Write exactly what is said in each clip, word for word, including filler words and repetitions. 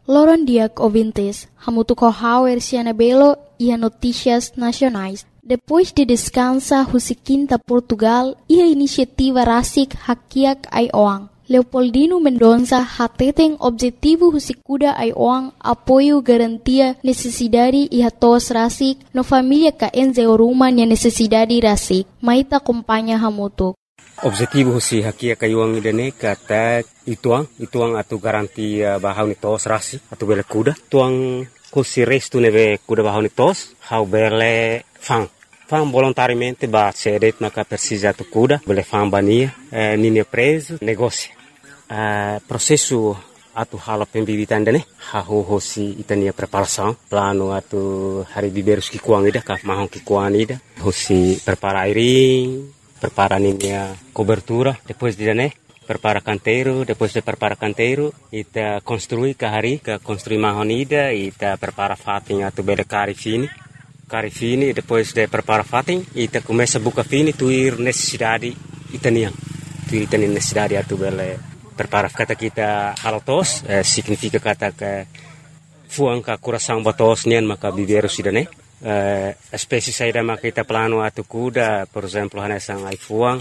Loron diak ouvintes, hamutu kohauer sianabelo e a notícias nacionais. Depois de descansa husikinta Portugal e a iniciativa Rasik Hakiak ai Oang. Leopoldino Mendonça hateten objetivo husikuda ai Oang apoio garantia necessidade e hatos Rasik no família ka enze oruma nia necessidade Rasik. Maita acompanha hamutu. Objetivo husi Hakiak ai Oang idane kata ituang ituang atu garantia bahau ni tos Rasik atu bele kuda. Tuang husi restu neve kuda bahau ni tos hau bele fang. Fam volontariamente ba cedet na precisa tu cuda, bele fam bania, eh, nini preso, negócio. Eh, processo atu hala pembibitan dane, ha ho hosi itania preparação, plano atu hari biberus ki kuang ida, ka mahon ki kuang ida, hosi prepara airing, prepara ninia cobertura, depois de dane, prepara canteiro, depois de prepara canteiro, ita construi ka hari, ka construi mahon ida, ita prepara fatin atu bele cari fini. Cari fini, depois de prepara fatin, ita começa a buca fini, tuir necessidade itanian. Tuir itanian necessidade atu bele prepara kata kita halatos, eh, significa kata que fuang ka coração batos nian maka biberu sidane. Eh, espécie saída maka kita plano atu kuda, por exemplo, hanesang ai fuang,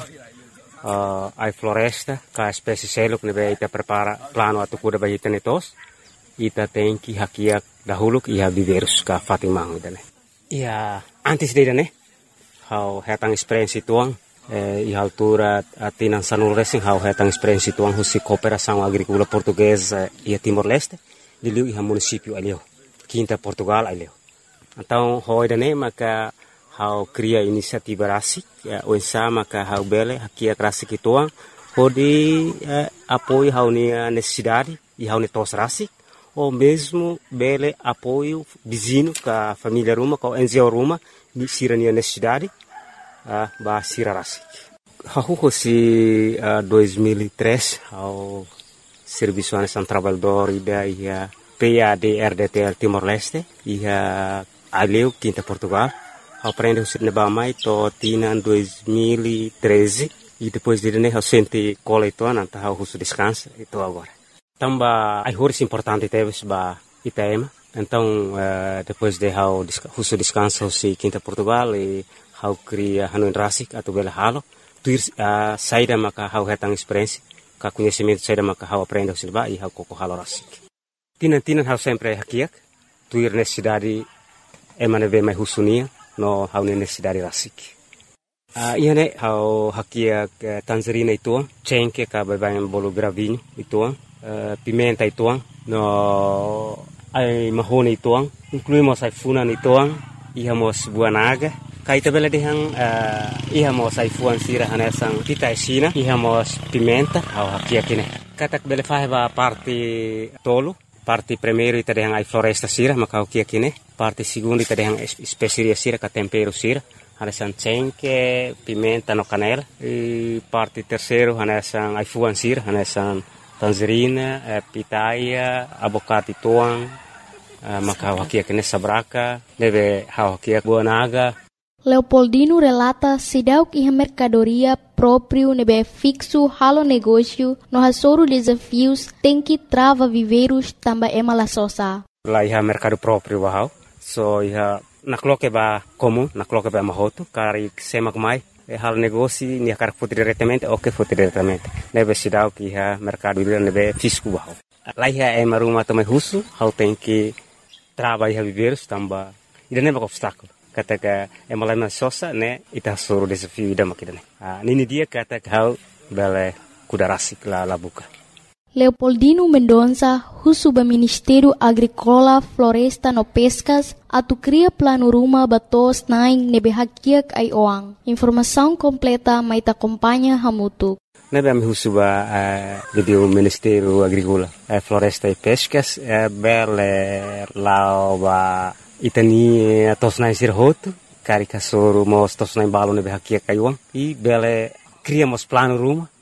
uh, ai floresta, ka espécie seluk nebe ita prepara plano atu kuda ba itanetos. Ita tem que hakiak dahuluk ia biberus ka fatin mangu idane. Ia antes de né, how hetang experiência tuang, eh, e altura atinan sanul racing how hetang experiência tuang husi cooperação agrícola portuguesa e Timor-Leste, de liu iha município alio, quinta Portugal alio. Então, hoje né, maka how cria iniciativa rasik, o ensa maka how bele hakia rasik tuang, hodi eh, apoio how ni necessidade e how ni tos rasik. Ou mesmo bele apoio vizinho com a família Ruma, com a N G O Ruma, de sirania necessidade, uh, ba sira rasik. Hahu si uh, dois mil e três, ao Serviço Nacional Trabalhador ida ia P A D R D T L Timor-Leste, ia aleu quinta Portugal, ao prende o sirneba mai to tina dois mil e treze e depois de né ao sente cola ito nanta ao russo descansa ito agora. Tamba ai horas importante teves ba Itaema. Então, uh, depois de how huso descanso si quinta Portugal e how cria hanuin rasik atau bela halo, tuir uh, saída maka how hetang experiência, ka conhecimento saída maka how aprende silba e how koko halo rasik. Tinan tinan how sempre hakiak, tuir necessidade emane ve mai husunia no how necessidade rasik. Uh, iya ne how hakiak uh, tangerina ituang, cengke ka babayan bolo gravinho ituang. Uh, pimenta ituang no ai mahone ituang incluímos ai funan ituang ihamos buanaga kaita bela dehang uh, ihamos ai fuan sira hanesang pita esina ihamos pimenta au hakia kine katak bela faheba parte tolo parte primeiro ita dehang ai floresta sira maka hakia kine parte segundo ita dehang especiaria sira ka tempero sira hanesang cengke pimenta no canela e parte terceiro hanesang ai fuan sira hanesang tangerina, eh, pitaia, abocate tuang, eh, maka hakia kene sabraka, deve hakia buanaga. Leopoldino relata sidauk iha mercadoria próprio nebe fixo halo negócio no hasoro desafios tem que trava viveiros tamba ema la sosa. Lá iha mercado próprio bahau, so iha nakloke ba comum, nakloke ba mahoto, kari semak mai. E hal negócio ni akar foto diretamente ou que foto diretamente nebe sidau que ha mercado ele nebe fisco bahau lá é uma ruma também russo how tem que trabalhar viver tamba ida nebe obstáculo kata que é malama sosa né ita soro desafio ida makidane ah nini dia kata que how bele kudarasik la la buka. Leopoldino Mendonça, husuba Ministério Agrícola, Floresta no Pescas, atu cria plano ruma batos naing nebe hakiak ai Oang. Informação completa mai ta acompanha hamutu. Nebe am husuba uh, do Ministério Agrícola, uh, Floresta e Pescas, uh, bele lao ba itani tos naing sirhoto, karika soro mos tos naing balo nebe hakiak ai Oang e bele criamos plano ruma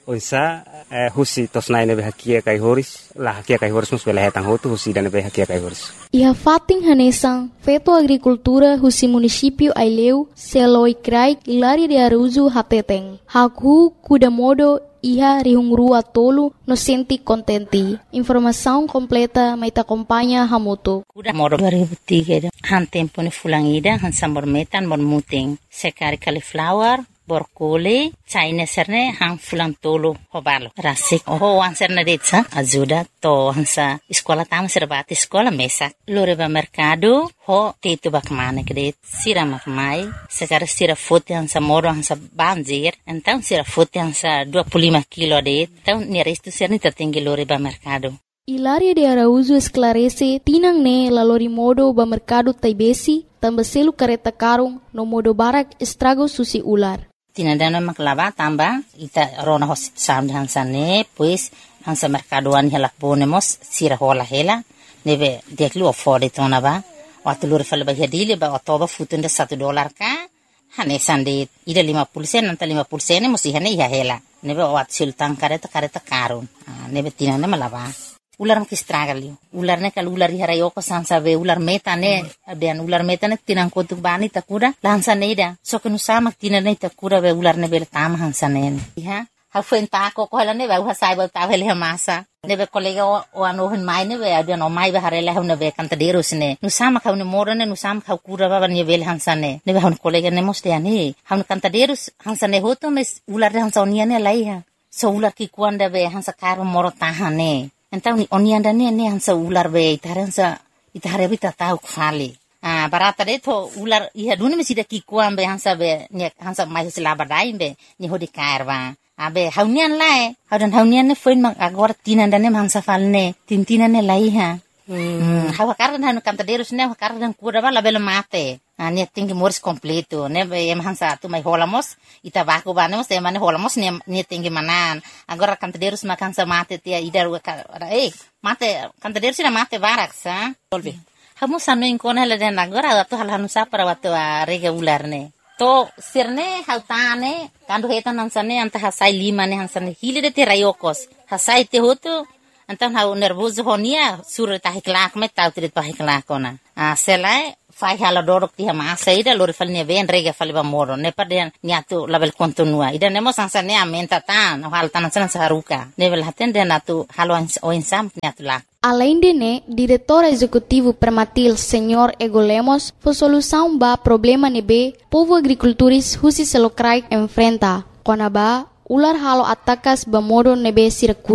onsa eh, husi tos nai nebe hakia kai horis la hakia kai horis mus bela hetang hotu husi dan nebe hakia kai horis. Iha fating hanesang feto agricultura husi município Aileu seloi krai Ilari de Araújo hateteng. Haku kuda modo iha rihungrua tolu no senti contenti. Informação completa mai ta acompanha Hamutu. Kuda modo dua ribu tiga han tempo ni fulangida han sambor metan bon muting. Sekari cauliflower borkole China serne hang fulang tolo hobalo rasik oh wan serne detsa ajuda to hansa sekolah tam serbati sekolah mesak loreba mercado ho tetu bakmane kede sira makmai sekarang sira foto hansa moro hansa banjir então sira foto hansa dua puluh lima kilo de então ni resto serni tertinggi loreba mercado. Ilaria de Araújo esclarece tinang ne lalori modo ba mercado taibesi tambaselu kareta karung no modo barak estrago susi ular. Tinadana maklaba tamba ita rona hosit sam hansa ne pues hansa mercadoan hela ponemos sira hola hela nebe deklu afford tona ba watulur fal ba hedile ba otoba futunde satu dolar ka hane sande ida lima puluh sen nanta lima puluh sen musi hane ya hela nebe wat sultan kareta kareta karun nebe tinana malaba ular mak istragalio ular ne kal ular hara yoko sansa be ular meta ne abian ular meta ne tinang kotuk bani takuda lansa neida so kenu sama tinane takuda be ular ne bel tam hansa ne ha ha fen ta ko ko ne be ha sai ba ta hele masa ne be kolega o ano hin mai ne be abian o mai be harela ne be kanta deros ne nu sama ka ne morane nu sama ka kura ba ne bel hansa ne ne be han kolega ne moste ani han kanta deros hansa ne hoto mes ular hansa onia ne lai ha so ular ki kuanda be hansa karo moro tahane. Então oni anda ne ne hansa ular be itaransa itare bita tau kfali ah barata de to ular iha duni mesida ki kuam be hansa be ne hansa mai sila badai be ni hodi karwa abe haunian lae haudan haunian ne foin mang agor tinan dan ne hansa falne tintinan ne lai ha hmm hawa kardan hanu kanta derus ne kardan kuda bala bela mate ah ne tinggi moris completo ne be em hansa tu mai holamos ita baku banemos e mane holamos ne ne tinggi manan agora kanta derus makan sa mate tia idar eh mate kanta derus na mate barak sa solve hamu sanu inkon hala den agora tu hal hanu sa para watu rega ular ne to sirne hautane kandu hetan hansane anta hasai lima ne hansane hile de te rayokos hasai te hotu antan hau nervoso honia sur ta hiklak me tau trit pa hiklak kona a selai fai hala dorok ti hama saida lor falne ven rega falba moro ne paden niatu label kontinua ida nemo sansane amenta tan hal tan san saruka level haten den atu halwan o insam niatu la. Além de né, diretor executivo Permatil, senhor Ego Lemos, foi solução ba problema nebe povo agricultores husi selokrai enfrenta. Konaba ular halo atakas ba modo nebe sirku